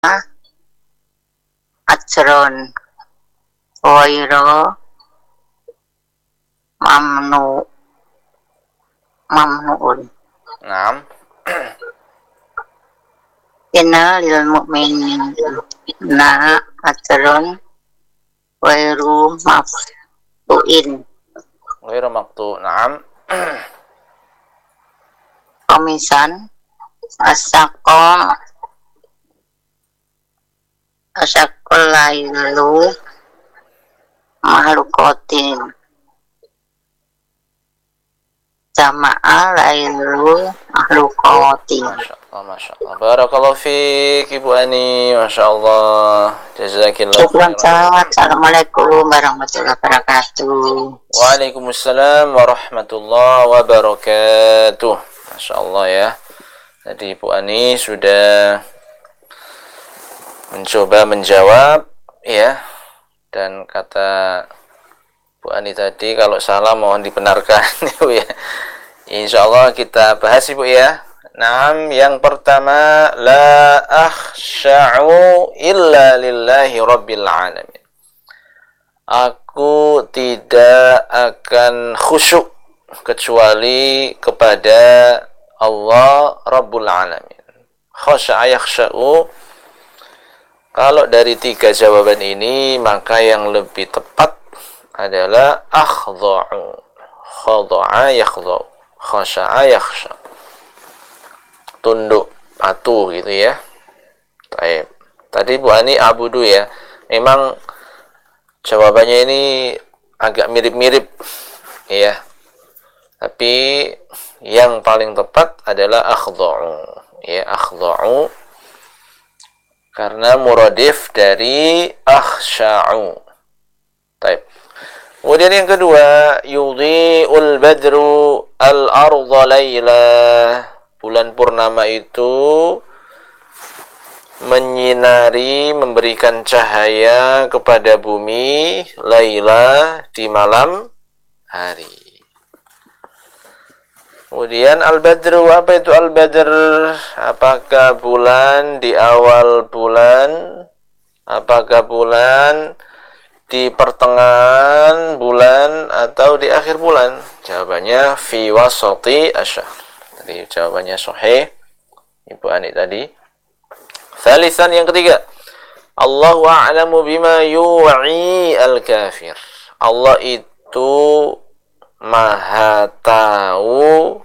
ajron wairo mamnuun. Naam. Inna lil mu'minina ajron wairu maftuin. Ghairu maqtu. Naam. Komisan asakol lailu mahlukotin jama'a lailu mahlukotin. Masya Allah. Barakallahu fiik Ibu Ani. Masya Allah. Jazakillah. Syukran. Assalamualaikum warahmatullahi wabarakatuh. Waalaikumsalam warahmatullahi wabarakatuh. Masya Allah ya. Jadi Ibu Ani sudah mencoba menjawab ya. Dan kata Bu Ani tadi kalau salah mohon dibenarkan Ibu ya. Insya Allah kita bahas Ibu ya. Naam, yang pertama la akhsha'u illa lillahi rabbil alamin. Aku tidak akan khusyuk kecuali kepada Allah Rabbul Alamin. Khasya'a yakhsha'u. Kalau dari tiga jawaban ini maka yang lebih tepat adalah akhdha'u. Khadha'a yakhdha'u. Khasya'a yakhsha'u. Tunduk, patuh gitu ya. Baik. Tadi Bu Ani abudu ya. Memang jawabannya ini agak mirip-mirip ya. Tapi yang paling tepat adalah akhdha'u. Ya, akhdha'u. Karena muradif dari akhsha'u. Baik. Kemudian yang kedua, yudhi'ul badru al-ardha layla. Bulan purnama itu menyinari, memberikan cahaya kepada bumi laila di malam hari. Kemudian al-badru, apa itu al-badr? Apakah bulan di awal bulan? Apakah bulan di pertengahan bulan atau di akhir bulan? Jawabannya fi wasati asyahr. Jadi jawabannya sahih Ibu Ani tadi. Thalitsan, yang ketiga, Allahu a'lamu bima yu'i al-kafir. Allah itu maha tahu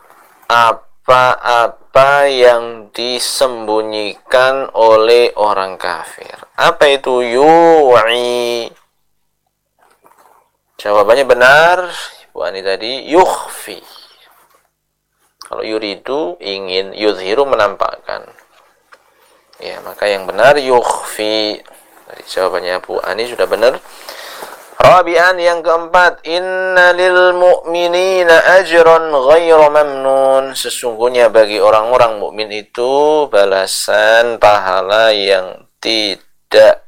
apa-apa yang disembunyikan oleh orang kafir. Apa itu yu'i? Jawabannya benar Ibu Ani tadi, yukhfi. Kalau yuridu ingin, yudhiru menampakkan. Ya, maka yang benar yukhfi. Dari jawabannya Bu Ani sudah benar. Rabi'an, yang keempat, inna lil mu'minina ajran ghairu mamnun. Sesungguhnya bagi orang-orang mukmin itu balasan pahala yang tidak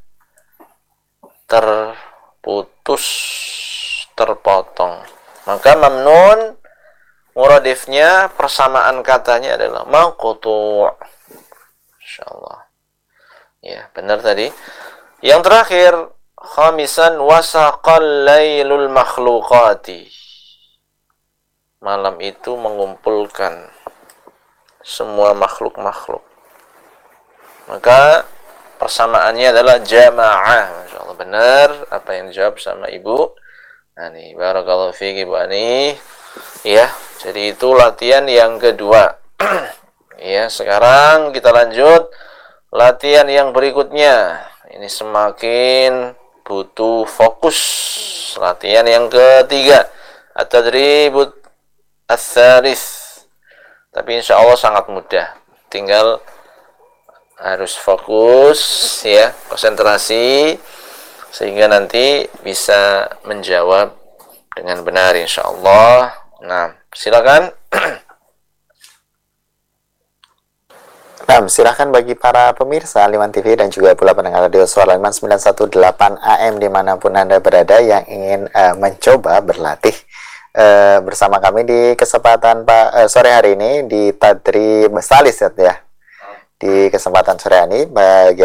terputus, terpotong. Maka mamnun muradifnya, persamaan katanya adalah maqtu'. Insyaallah. Ya, benar tadi. Yang terakhir, khamisan wasaqal lailul makhluqati. Malam itu mengumpulkan semua makhluk-makhluk. Maka persamaannya adalah jamaah. Masyaallah, benar apa yang dijawab sama Ibu Ani. Barakallahu fiik Ibu Ani. Ya, jadi itu latihan yang kedua. Ya, sekarang kita lanjut latihan yang berikutnya. Ini semakin butuh fokus. Latihan yang ketiga, at-tadribut ats-tsalits. Tapi insya Allah sangat mudah. Tinggal harus fokus ya, konsentrasi sehingga nanti bisa menjawab dengan benar insya Allah. Nah, silakan. Nah, silakan bagi para pemirsa Liman TV dan juga pula pendengar radio Suara Liman 918 AM dimanapun Anda berada yang ingin mencoba berlatih bersama kami di kesempatan sore hari ini di Tadrib Salis ya. di kesempatan sore ini. Bagi